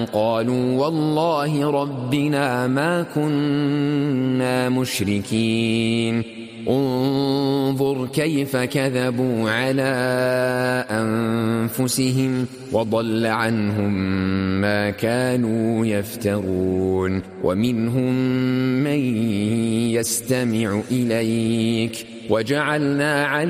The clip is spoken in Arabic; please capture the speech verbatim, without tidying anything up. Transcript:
قالوا والله ربنا ما كنا مشركين انظر كيف كذبوا على أنفسهم وضل عنهم ما كانوا يفترون ومنهم من يستمع إليك وجعلنا على